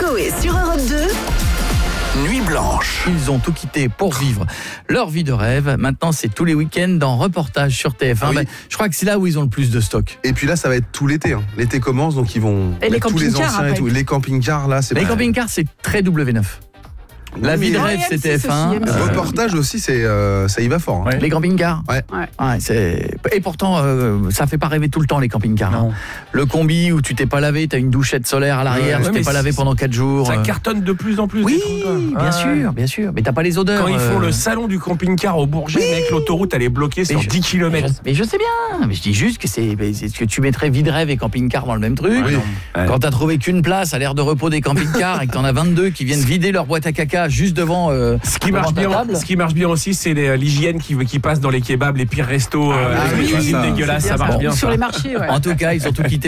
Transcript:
Coé sur Europe 2. Nuit blanche. Ils ont tout quitté pour vivre leur vie de rêve. Maintenant, c'est tous les week-ends dans reportage sur TF1. Ah oui. Je crois que c'est là où ils ont le plus de stock. Et puis là, ça va être tout l'été. L'été commence, donc ils vont Et les mettre tous les camping-cars, anciens et après. tout. Les camping-cars, là, c'est Les pas... camping-cars, c'est très W9. La vie de Ouais, rêve, c'est M6 TF1. aussi, Le reportage aussi, ça y va fort. Ouais. Les camping-cars. Ouais. Et pourtant, ça fait pas rêver tout le temps les camping-cars. Non. Le combi où tu t'es pas lavé, t'as une douchette solaire à l'arrière, Ouais, tu mais t'es pas lavé pendant 4 jours. Ça cartonne de plus en plus. Oui, des trucs, quoi. bien sûr, bien sûr. Mais t'as pas les odeurs. Quand ils font le salon du camping-car au Bourget, mec, l'autoroute elle est bloquée sur 10 km. Mais je sais bien. Mais je dis juste que c'est ce que tu mettrais vie de rêve et camping-car dans le même truc. Oui. Quand t'as trouvé qu'une place à l'aire de repos des camping-cars et que t'en as 22 qui viennent vider leur boîte à caca juste devant. Ce qui marche bien aussi, c'est l'hygiène qui passe dans les kebabs, les pires restos, oui, les cuisines ça. dégueulasses, C'est ça bien marche ça. bien. Sur ça. les marchés, ouais. En tout cas, ils ont tout quitté